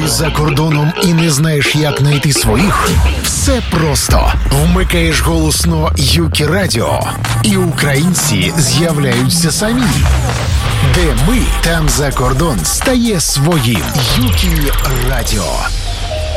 за кордоном і не знаєш, як знайти своїх? Все просто. Вмикаєш голосно Юкі Радіо, і українці з'являються самі. Де ми, там за кордон стає своїм. Юкі Радіо.